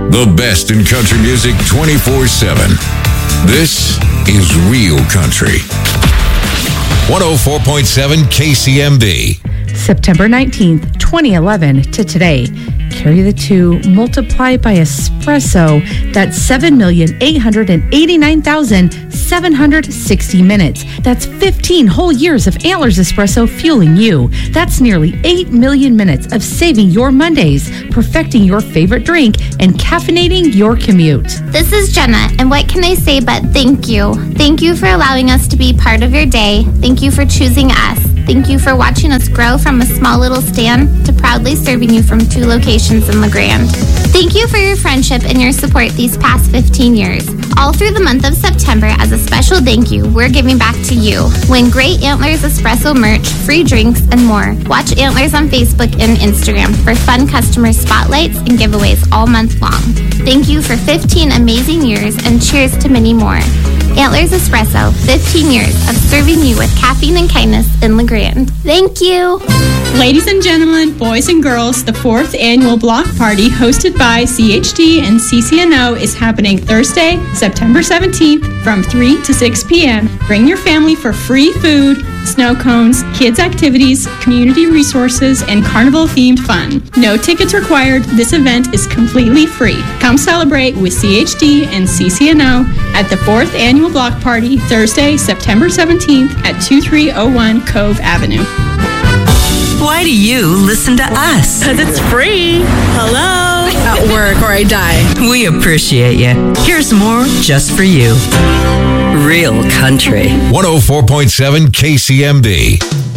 The best in country music 24/7. This is Real Country. 104.7 KCMB. September 19th, 2011 to today. Carry the 2, multiply by espresso. That's 7,889,760 minutes. That's 15 whole years of Antlers Espresso fueling you. That's nearly 8 million minutes of saving your Mondays, perfecting your favorite drink, and caffeinating your commute. This is Jenna, and what can I say but thank you? Thank you for allowing us to be part of your day. Thank you for choosing us. Thank you for watching us grow from a small little stand to proudly serving you from 2 locations in LeGrand. Thank you for your friendship and your support these past 15 years. All through the month of September, as a special thank you, we're giving back to you. Win great Antlers Espresso merch, free drinks, and more. Watch Antlers on Facebook and Instagram for fun customer spotlights and giveaways all month long. Thank you for 15 amazing years, and cheers to many more. Antlers Espresso, 15 years of serving you with caffeine and kindness in LeGrand. Thank you. Ladies and gentlemen, boys and girls, the 4th annual block party hosted by CHD and CCNO is happening Thursday, September 17th from 3 to 6 p.m. Bring your family for free food, snow cones, kids' activities, community resources, and carnival-themed fun. No tickets required. This event is completely free. Come celebrate with CHD and CCNO at the 4th annual block party Thursday, September 17th at 2301 Cove Avenue. Why do you listen to us? Because it's free. Hello? At work or I die. We appreciate you. Here's more just for you. Real Country. 104.7 KCMB.